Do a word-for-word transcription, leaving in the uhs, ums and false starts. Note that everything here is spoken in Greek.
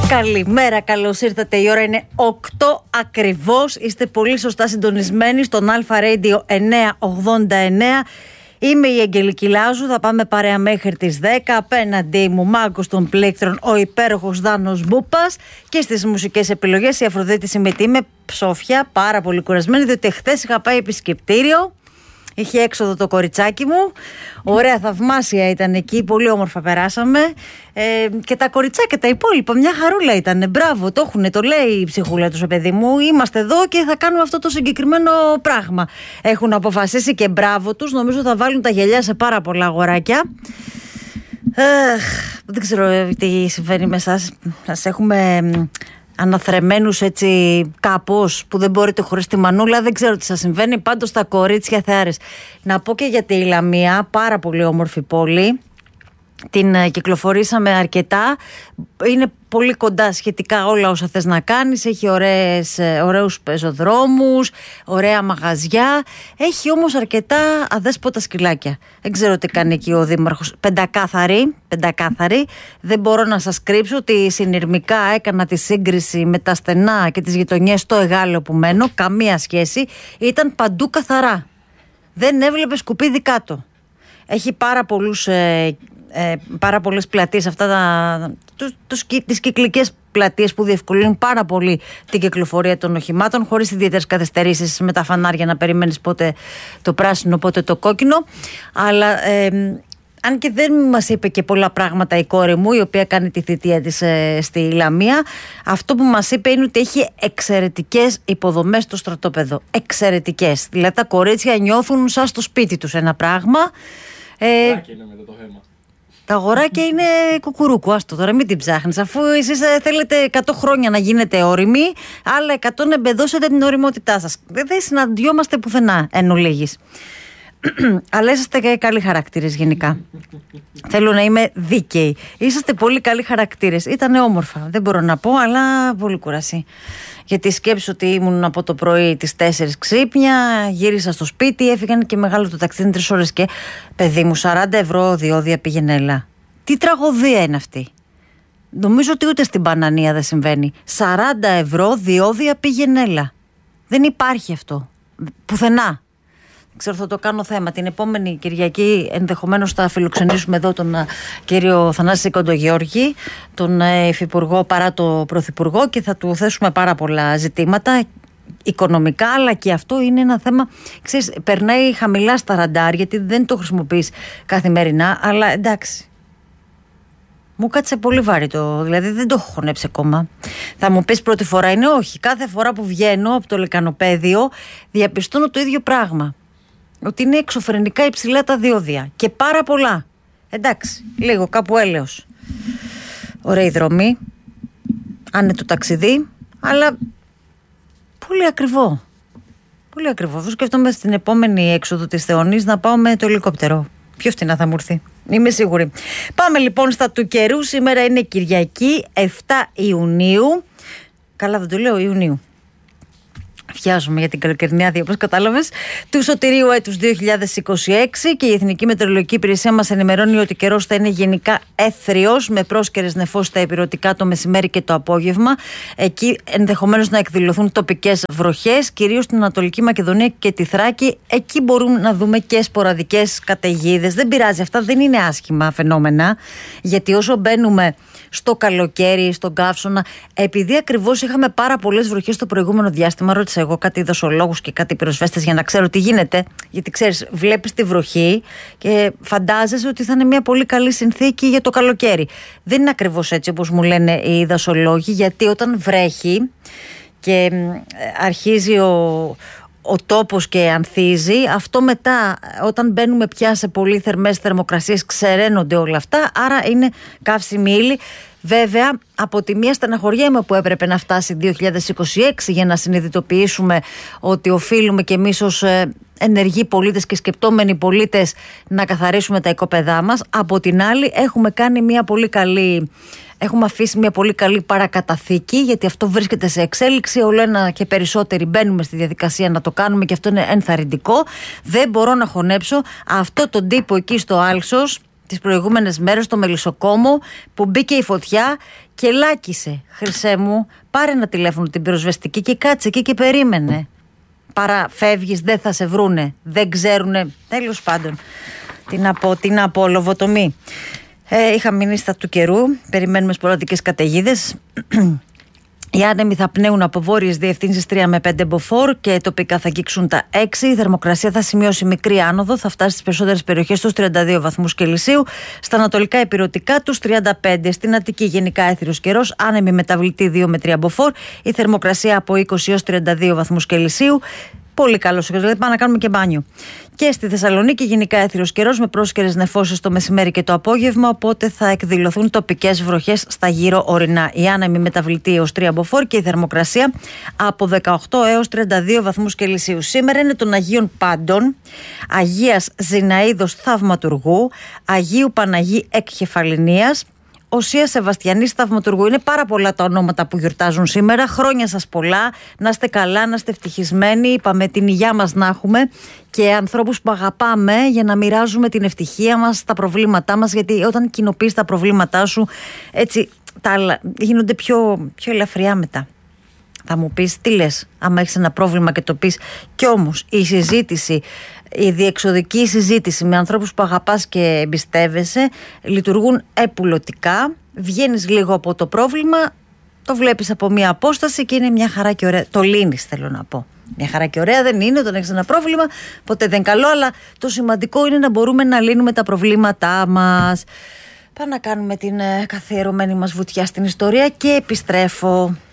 Καλημέρα, καλώς ήρθατε. Η ώρα είναι οκτώ ακριβώς. Είστε πολύ σωστά συντονισμένοι στον Αλφα Radio εννιακόσια ογδόντα εννέα. Είμαι η Αγγελική Λάζου, θα πάμε παρέα μέχρι τις δέκα. Απέναντί μου μάγκος των πλήκτρων, ο υπέροχος Δάνος Μπούπας. Και στις μουσικές επιλογές η Αφροδίτη Συμμετή με ψόφια, πάρα πολύ κουρασμένη, διότι χθες είχα πάει επισκεπτήριο. Είχε έξοδο το κοριτσάκι μου. Ωραία, θαυμάσια ήταν εκεί. Πολύ όμορφα περάσαμε. Ε, και τα κοριτσάκια, τα υπόλοιπα, μια χαρούλα ήταν. Μπράβο, το έχουνε, το λέει η ψυχούλα του, παιδί μου. Είμαστε εδώ και θα κάνουμε αυτό το συγκεκριμένο πράγμα. Έχουν αποφασίσει και μπράβο τους. Νομίζω θα βάλουν τα γυαλιά σε πάρα πολλά αγοράκια. Ε, δεν ξέρω τι συμβαίνει με εσάς. Σας έχουμε αναθρεμένους έτσι κάπως που δεν μπορείτε χωρίς τη μανούλα. Δεν ξέρω τι σας συμβαίνει. Πάντως τα κορίτσια θεάρες. Να πω και για τη Λαμία, πάρα πολύ όμορφη πόλη. Την κυκλοφορήσαμε αρκετά. Είναι πολύ κοντά σχετικά όλα όσα θες να κάνεις. Έχει ωραίες, ωραίους πεζοδρόμους, ωραία μαγαζιά. Έχει όμως αρκετά αδέσποτα σκυλάκια. Δεν ξέρω τι κάνει εκεί ο δήμαρχος. Πεντακάθαρη, πεντακάθαρη. Δεν μπορώ να σας κρύψω ότι συνειρμικά έκανα τη σύγκριση με τα στενά και τις γειτονιές στο Εγάλεο που μένω. Καμία σχέση. Ήταν παντού καθαρά. Δεν έβλεπε σκουπίδι κάτω. Έχει πάρα πολλούς... Ε, Ε, πάρα πολλές πλατείες, αυτά τα, τους, τους, τις κυκλικές πλατείες που διευκολύνουν πάρα πολύ την κυκλοφορία των οχημάτων, χωρίς ιδιαίτερες καθυστερήσεις με τα φανάρια να περιμένεις πότε το πράσινο πότε το κόκκινο. Αλλά ε, αν και δεν μας είπε και πολλά πράγματα η κόρη μου, η οποία κάνει τη θητεία της ε, στη Λαμία, αυτό που μας είπε είναι ότι έχει εξαιρετικές υποδομές στο στρατόπεδο. Εξαιρετικές. Δηλαδή τα κορίτσια νιώθουν σαν στο σπίτι τους ένα πράγμα. Ε, είναι μετά το θέμα. Τα αγοράκια είναι κουκουρούκου, άστο τώρα, μην την ψάχνεις. Αφού εσείς θέλετε εκατό χρόνια να γίνετε όριμοι, άλλα εκατό να εμπεδώσετε την οριμότητά σας. Δεν συναντιόμαστε πουθενά εν ολίγης. Αλλά είσαστε και καλοί χαρακτήρες γενικά. Θέλω να είμαι δίκαιη. Είσαστε πολύ καλοί χαρακτήρες. Ήτανε όμορφα, δεν μπορώ να πω, αλλά πολύ κουρασί. Γιατί σκέψω ότι ήμουν από το πρωί τις τέσσερις ξύπνια, γύρισα στο σπίτι, έφυγαν και μεγάλο το ταξίδι τρεις ώρες και παιδί μου σαράντα ευρώ διόδια πηγενέλα. Τι τραγωδία είναι αυτή. Νομίζω ότι ούτε στην Πανανία δεν συμβαίνει. σαράντα ευρώ διόδια πηγενέλα. Δεν υπάρχει αυτό. Πουθενά. Ξέρω, θα το κάνω θέμα. Την επόμενη Κυριακή ενδεχομένως θα φιλοξενήσουμε εδώ τον uh, κύριο Θανάση Κοντογιώργη, τον uh, υφυπουργό παρά το πρωθυπουργό, και θα του θέσουμε πάρα πολλά ζητήματα οικονομικά, αλλά και αυτό είναι ένα θέμα, ξέρεις, περνάει χαμηλά στα ραντάρ γιατί δεν το χρησιμοποιείς καθημερινά, αλλά εντάξει. Μου κάτσε πολύ βάρη το, δηλαδή δεν το έχω χωνέψει ακόμα. Θα μου πεις πρώτη φορά είναι, όχι. Κάθε φορά που βγαίνω από το λεκανοπέδιο διαπιστώνω το ίδιο πράγμα. Ότι είναι εξωφρενικά υψηλά τα διόδια. Και πάρα πολλά. Εντάξει, λίγο κάπου έλεος. Ωραία δρομή. Άνετο ταξιδί. Αλλά πολύ ακριβό. Πολύ ακριβό. Αυτό σκέφτομαι στην επόμενη έξοδο της Θεονής να πάω με το ελικόπτερο. Πιο φτηνά θα μου έρθει. Είμαι σίγουρη. Πάμε λοιπόν στα του καιρού. Σήμερα είναι Κυριακή, εφτά Ιουνίου. Καλά δεν το λέω, Ιουνίου. Βιάζομαι για την καλοκαιρινή άδεια, όπως κατάλαβες, του Σωτηρίου έτους δύο χιλιάδες είκοσι έξι, και η Εθνική Μετεωρολογική Υπηρεσία μας ενημερώνει ότι ο καιρός θα είναι γενικά έθριος, με πρόσκαιρες νεφώσεις στα ηπειρωτικά το μεσημέρι και το απόγευμα. Εκεί ενδεχομένως να εκδηλωθούν τοπικές βροχές, κυρίως στην Ανατολική Μακεδονία και τη Θράκη. Εκεί μπορούμε να δούμε και σποραδικές καταιγίδες. Δεν πειράζει, αυτά δεν είναι άσχημα φαινόμενα, γιατί όσο μπαίνουμε στο καλοκαίρι, στον καύσωνα, επειδή ακριβώς είχαμε πάρα πολλές βροχές το προηγούμενο διάστημα, ρώτησα εγώ κάτι δοσολόγους και κάτι πυροσβέστες για να ξέρω τι γίνεται. Γιατί ξέρεις, βλέπεις τη βροχή και φαντάζεσαι ότι θα είναι μια πολύ καλή συνθήκη για το καλοκαίρι. Δεν είναι ακριβώς έτσι όπως μου λένε οι δασολόγοι, γιατί όταν βρέχει και αρχίζει ο, ο τόπος και ανθίζει, αυτό μετά όταν μπαίνουμε πια σε πολύ θερμές θερμοκρασίες ξεραίνονται όλα αυτά, άρα είναι καύσιμη ύλη. Βέβαια, από τη μία στεναχωριέμαι που έπρεπε να φτάσει δύο χιλιάδες είκοσι έξι για να συνειδητοποιήσουμε ότι οφείλουμε κι εμείς ως ενεργοί πολίτες και σκεπτόμενοι πολίτες να καθαρίσουμε τα οικόπεδά μας. Από την άλλη, έχουμε κάνει μια πολύ καλή... Έχουμε αφήσει μια πολύ καλή παρακαταθήκη, γιατί αυτό βρίσκεται σε εξέλιξη. Όλο ένα και περισσότεροι μπαίνουμε στη διαδικασία να το κάνουμε και αυτό είναι ενθαρρυντικό. Δεν μπορώ να χωνέψω αυτό τον τύπο εκεί στο Άλσος, τις προηγούμενες μέρες στο Μελισσοκόμο που μπήκε η φωτιά και λάκησε. Χρυσέ μου, πάρε ένα τηλέφωνο την πυροσβεστική και κάτσε εκεί και περίμενε. Παρά φεύγεις, δεν θα σε βρούνε, δεν ξέρουνε. Τέλος πάντων, τι να πω, τι να πω, λοβοτομή. Ε, είχα μείνει στα του καιρού, περιμένουμε σποραδικές καταιγίδες. Οι άνεμοι θα πνέουν από βόρειες διευθύνσεις τρία με πέντε μποφόρ και τοπικά θα αγγίξουν τα έξι. Η θερμοκρασία θα σημειώσει μικρή άνοδο, θα φτάσει στις περισσότερες περιοχές στους τριάντα δύο βαθμούς Κελσίου. Στα ανατολικά υπηρετικά τους τριάντα πέντε. Στην Αττική γενικά έθριος καιρός, άνεμοι μεταβλητή δύο με τρία μποφόρ. Η θερμοκρασία από είκοσι έως τριάντα δύο βαθμούς Κελσίου. Πολύ καλό, δηλαδή πάμε να κάνουμε και μπάνιο. Και στη Θεσσαλονίκη γενικά έθριος καιρός με πρόσκαιρες νεφώσεις το μεσημέρι και το απόγευμα, οπότε θα εκδηλωθούν τοπικές βροχές στα γύρω ορεινά. Η άνεμη μεταβλητή έως τρία μποφόρ και η θερμοκρασία από δεκαοκτώ έως τριάντα δύο βαθμούς Κελσίου. Σήμερα είναι των Αγίων Πάντων, Αγίας Ζηναΐδος Θαυματουργού, Αγίου Παναγί Εκκεφαληνίας, Οσία Σεβαστιανής Θαυματουργού. Είναι πάρα πολλά τα ονόματα που γιορτάζουν σήμερα. Χρόνια σας πολλά, να είστε καλά, να είστε ευτυχισμένοι. Είπαμε την υγειά μας να έχουμε και ανθρώπους που αγαπάμε για να μοιράζουμε την ευτυχία μας, τα προβλήματά μας. Γιατί όταν κοινοποιείς τα προβλήματά σου, έτσι τα άλλα γίνονται πιο, πιο ελαφριά μετά. Θα μου πεις τι λες, άμα έχεις ένα πρόβλημα και το πεις. Κι όμως η συζήτηση, η διεξοδική συζήτηση με ανθρώπους που αγαπάς και εμπιστεύεσαι λειτουργούν επουλωτικά. Βγαίνεις λίγο από το πρόβλημα, το βλέπεις από μια απόσταση και είναι μια χαρά και ωραία. Το λύνεις, θέλω να πω. Μια χαρά και ωραία δεν είναι όταν έχεις ένα πρόβλημα, ποτέ δεν καλό, αλλά το σημαντικό είναι να μπορούμε να λύνουμε τα προβλήματά μας. Πάμε να κάνουμε την καθιερωμένη μας βουτιά στην ιστορία και επιστρέφω.